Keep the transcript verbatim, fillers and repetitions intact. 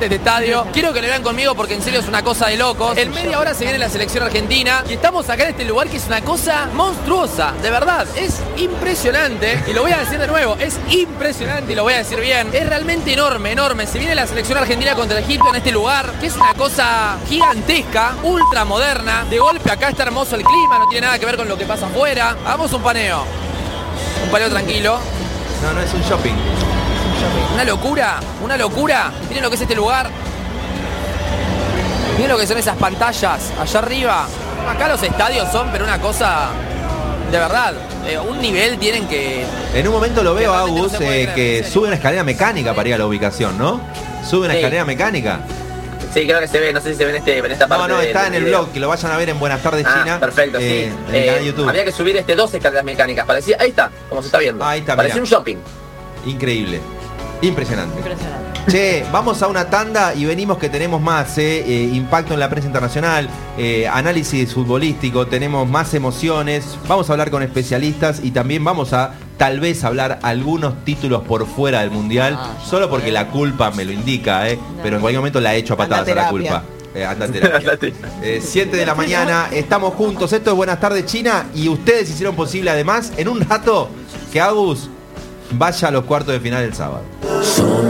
este estadio. Quiero que lo vean conmigo porque en serio es una cosa de locos. En media hora se viene la selección argentina y estamos acá en este lugar que es una cosa monstruosa, de verdad. Es impresionante y lo voy a decir de nuevo, es impresionante y lo voy a decir bien. Es realmente enorme, enorme. Se viene la selección argentina contra Egipto en este lugar, que es una cosa gigantesca, ultra moderna. De golpe acá está hermoso el clima, no tiene nada que ver con lo que pasa afuera. Hagamos un paneo. Un paneo tranquilo. No, no es un shopping. Una locura, una locura. Miren lo que es este lugar. Miren lo que son esas pantallas allá arriba. Acá los estadios son, pero una cosa de verdad. Eh, un nivel tienen que... En un momento lo veo, Agus, no eh, que sube una escalera mecánica para ir a la ubicación, ¿no? Sube una Sí. escalera mecánica. Sí, creo que se ve, no sé si se ve en, este, en esta parte. No, no, de- está del en el video. blog, que lo vayan a ver en Buenas Tardes Ah, China. perfecto, eh, sí. En el Eh, canal de YouTube. Había que subir este dos escaleras mecánicas. Parecía, ahí está, como se está viendo. Ahí está, Parecía mirá. un shopping. Increíble. Impresionante. Impresionante. Che, vamos a una tanda y venimos que tenemos más eh, eh, impacto en la prensa internacional, eh, análisis futbolístico, tenemos más emociones, vamos a hablar con especialistas y también vamos a tal vez hablar algunos títulos por fuera del Mundial, Ah, solo porque la culpa me lo indica, eh, pero en cualquier momento la he hecho a patadas a la Anda culpa. Eh, anda a terapia. Eh, siete de la mañana, estamos juntos, esto es Buenas Tardes China y ustedes hicieron posible además en un rato que Agus vaya a los cuartos de final el sábado.